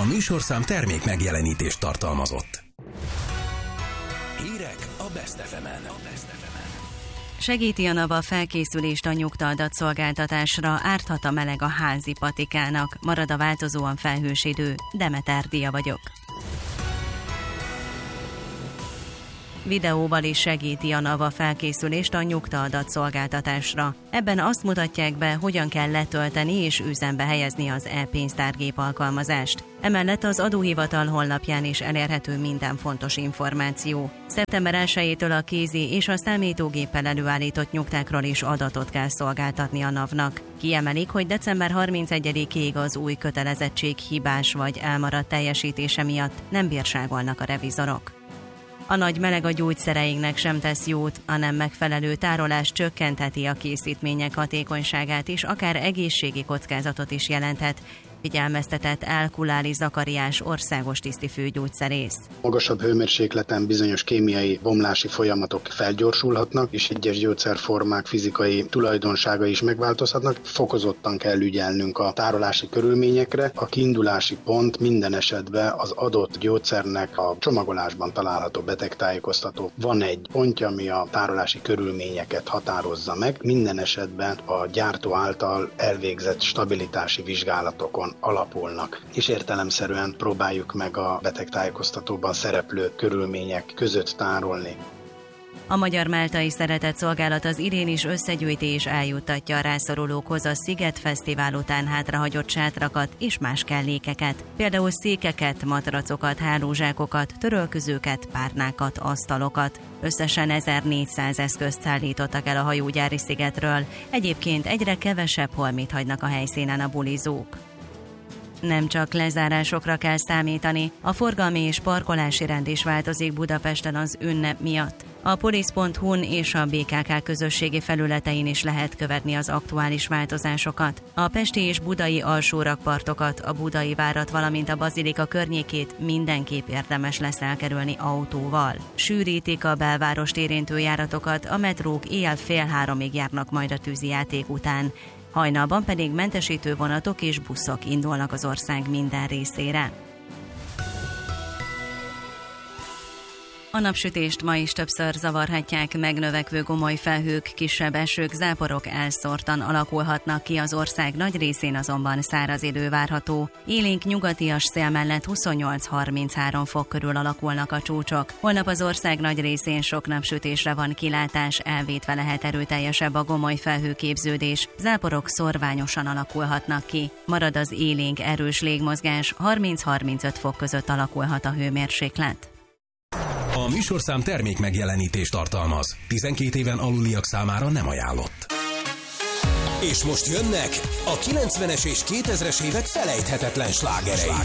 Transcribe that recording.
műsorszám termék megjelenítést tartalmazott. Hírek a Best FM-en. Segíti a NAV a felkészülést a nyugta adatszolgáltatásra, árthat a meleg a házi patikának, marad a változóan felhős idő. Demeter Dia vagyok. Videóval is segíti a NAV a felkészülést a nyugta adatszolgáltatásra. Ebben azt mutatják be, hogyan kell letölteni és üzembe helyezni az e-pénztárgép alkalmazást. Emellett az adóhivatal honlapján is elérhető minden fontos információ. Szeptember 1-től a kézi és a számítógéppel előállított nyugtákról is adatot kell szolgáltatni a NAV-nak. Kiemelik, hogy december 31-ig az új kötelezettség hibás vagy elmaradt teljesítése miatt nem bírságolnak a revizorok. A nagy meleg a gyógyszereinknek sem tesz jót, a nem megfelelő tárolás csökkentheti a készítmények hatékonyságát és akár egészségi kockázatot is jelenthet, figyelmeztetett Elkuláli Zakariás országos tisztifőgyógyszerész. Magasabb hőmérsékleten bizonyos kémiai bomlási folyamatok felgyorsulhatnak, és egyes gyógyszerformák fizikai tulajdonságai is megváltozhatnak. Fokozottan kell ügyelnünk a tárolási körülményekre. A kiindulási pont minden esetben az adott gyógyszernek a csomagolásban található betegtájékoztató. Van egy pontja, ami a tárolási körülményeket határozza meg. Minden esetben a gyártó által elvégzett stabilitási vizsgálatokon alapulnak, és értelemszerűen próbáljuk meg a betegtájékoztatóban szereplő körülmények között tárolni. A Magyar Máltai Szeretett Szolgálat az idén is összegyűjti és eljuttatja a rászorulókhoz a Sziget Fesztivál után hátrahagyott sátrakat és más kellékeket, például székeket, matracokat, hálózsákokat, törölközőket, párnákat, asztalokat. Összesen 1400 eszközt szállítottak el a hajógyári szigetről, egyébként egyre kevesebb holmit hagynak a helyszínen a bulizók. Nem csak lezárásokra kell számítani, a forgalmi és parkolási rend is változik Budapesten az ünnep miatt. A polisz.hu-n és a BKK közösségi felületein is lehet követni az aktuális változásokat. A pesti és budai alsórakpartokat, a budai várat, valamint a bazilika környékét mindenképp érdemes lesz elkerülni autóval. Sűrítik a belvárost érintő járatokat, a metrók éjjel 2:30 járnak majd a tűzijáték után. Hajnalban pedig mentesítő vonatok és buszok indulnak az ország minden részére. A napsütést ma is többször zavarhatják megnövekvő gomoly felhők, kisebb esők, záporok elszórtan alakulhatnak ki, az ország nagy részén azonban száraz idő várható. Élénk nyugatias szél mellett 28-33 fok körül alakulnak a csúcsok. Holnap az ország nagy részén sok napsütésre van kilátás, elvétve lehet erőteljesebb a gomoly felhőképződés, záporok szorványosan alakulhatnak ki. Marad az élénk erős légmozgás, 30-35 fok között alakulhat a hőmérséklet. A műsorszám termék megjelenítést tartalmaz. 12 éven aluliak számára nem ajánlott. És most jönnek a 90-es és 2000-es évek felejthetetlen slágerei.